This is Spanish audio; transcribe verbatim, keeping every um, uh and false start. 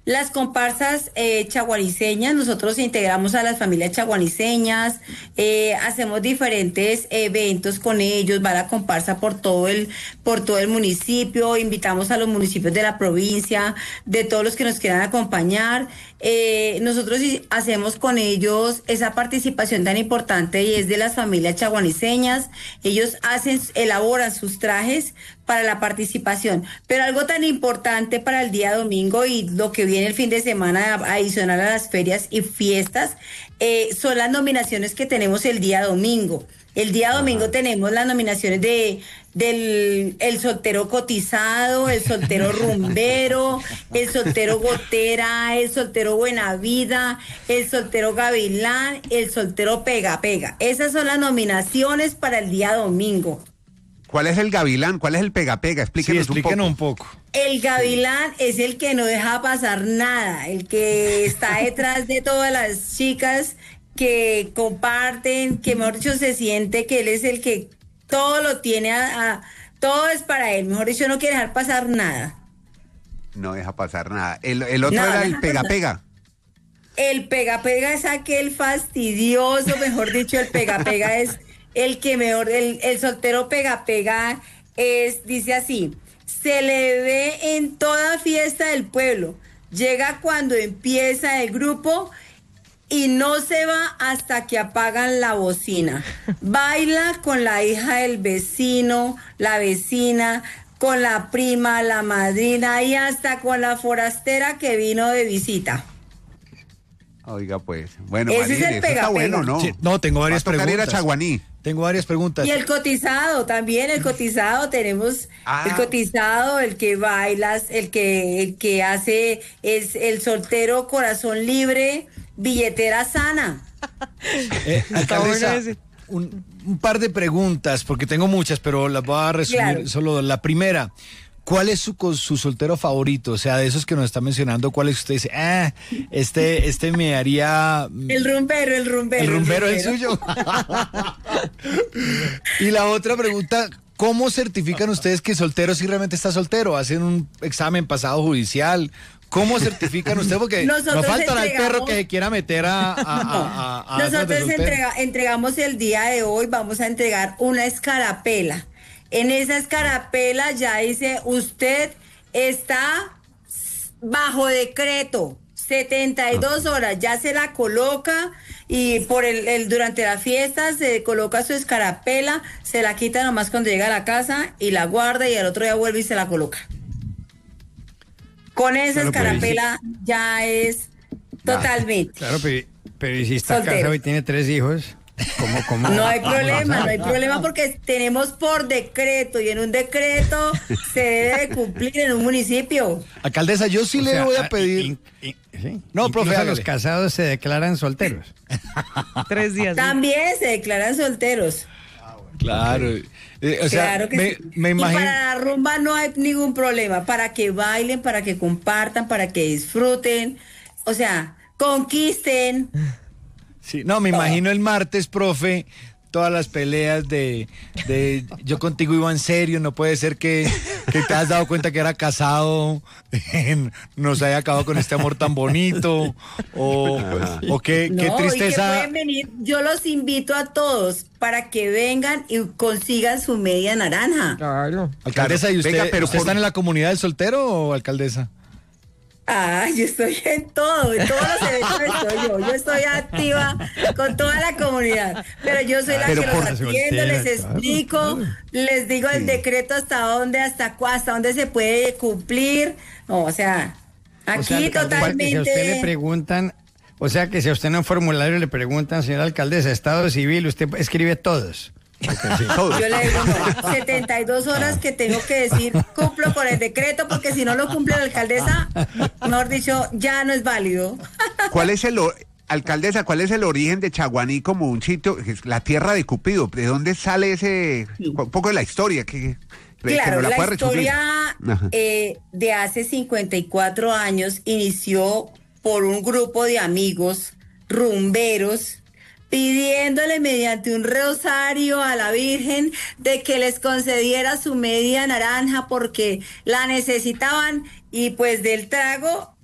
Las comparsas eh, chaguaniceñas, nosotros integramos a las familias chaguaniceñas, eh, hacemos diferentes eventos con ellos, va la comparsa por todo el, por todo el municipio, invitamos a los municipios de la provincia, de todos los que nos quieran acompañar. Eh, nosotros hacemos con ellos esa participación tan importante y es de las familias chaguaniceñas. Ellos hacen, elaboran sus trajes para la participación, pero algo tan importante para el día domingo y lo que viene el fin de semana adicional a las ferias y fiestas, eh, son las nominaciones que tenemos el día domingo. El día domingo Ajá. tenemos las nominaciones de del el soltero cotizado, el soltero rumbero, el soltero gotera, el soltero buena vida, el soltero gavilán, el soltero pega pega. Esas son las nominaciones para el día domingo. ¿Cuál es el gavilán? ¿Cuál es el pega pega? Explíquenos, sí, explíquenos un poco. un poco. El gavilán es el que no deja pasar nada, el que está detrás de todas las chicas que comparten, que mejor dicho se siente que él es el que todo lo tiene, a, a todo es para él, mejor dicho no quiere dejar pasar nada. No deja pasar nada. El, el otro no, era no el pega pasar. pega. El pega pega es aquel fastidioso, mejor dicho, el pega pega es el que mejor, el, el soltero pega pega es, dice así, se le ve en toda fiesta del pueblo, llega cuando empieza el grupo y no se va hasta que apagan la bocina. Baila con la hija del vecino, la vecina, con la prima, la madrina y hasta con la forastera que vino de visita. Oiga, pues. Bueno, Ese Marín, es el eso pega, está pega. bueno, ¿no? Sí, no, tengo varias Va a tocar ir a preguntas. Chaguaní. Tengo varias preguntas. Y el cotizado también, el cotizado, tenemos Ah. el cotizado, el que baila, el que, el que hace es el soltero corazón libre, billetera sana. Eh, alcaldesa, un, un par de preguntas, porque tengo muchas, pero las voy a resumir Claro. solo. La primera, ¿cuál es su, co- su soltero favorito? O sea, de esos que nos está mencionando, ¿cuál es que usted dice? Ah, este, este me haría... El rumbero, el rumbero. El rumbero el es el suyo. Y la otra pregunta, ¿cómo certifican ustedes que soltero si realmente está soltero? ¿Hacen un examen pasado judicial? ¿Cómo certifican ustedes? Porque Nosotros no falta el entregamos- perro que se quiera meter a... a, a- a- a esas de Nosotros soltero. entrega- entregamos el día de hoy, vamos a entregar una escarapela. En esa escarapela ya dice, usted está bajo decreto, setenta y dos horas, ya se la coloca y por el, el durante la fiesta se coloca su escarapela, se la quita nomás cuando llega a la casa y la guarda y al otro día vuelve y se la coloca. Con esa Claro, pero escarapela ya es totalmente. Claro, pero, pero ¿y si está Soltero. casado y tiene tres hijos? ¿Cómo, cómo? No hay ¿Cómo lo problema, sabe? no hay problema porque tenemos por decreto y en un decreto se debe de cumplir en un municipio. Alcaldesa, yo sí O le sea, voy ah, a pedir... in- in- sí. No, Incluso profe, hágale. los casados se declaran solteros. Tres días. ¿sí? También se declaran solteros. Claro. Eh, o sea, Claro que me, sí. me Y imagino... para la rumba no hay ningún problema, para que bailen, para que compartan, para que disfruten, o sea, conquisten. Sí, no, me imagino el martes, profe, todas las peleas de, de yo contigo iba en serio, no puede ser que, que te has dado cuenta que era casado, nos haya acabado con este amor tan bonito, o, o qué, No, qué y que tristeza. pueden venir, yo los invito a todos para que vengan y consigan su media naranja. Claro. Alcaldesa, ¿y usted, Venga, pero usted por- está en la comunidad del soltero o alcaldesa? Ah, yo estoy en todo, en todos los eventos estoy yo. Yo estoy activa con toda la comunidad. Pero yo soy la Pero que por- los atiendo, les Soltera, explico, claro, les digo el decreto hasta dónde, hasta cu- hasta dónde se puede cumplir. No, o sea, aquí O sea, alcaldesa, totalmente. Si a usted le preguntan, o sea que si a usted en un formulario le preguntan, señora alcaldesa, estado civil, usted escribe todos. Todo. Yo le digo, no, setenta y dos horas que tengo que decir, cumplo con el decreto, porque si no lo cumple la alcaldesa, mejor dicho, ya no es válido. ¿Cuál es el, o- alcaldesa, cuál es el origen de Chaguaní como un sitio, es la tierra de Cupido? ¿De dónde sale ese, un poco de la historia? Que, que Claro, nos la, pueda resumir? historia Ajá. eh, de hace cincuenta y cuatro años inició por un grupo de amigos rumberos pidiéndole mediante un rosario a la Virgen de que les concediera su media naranja porque la necesitaban y pues del trago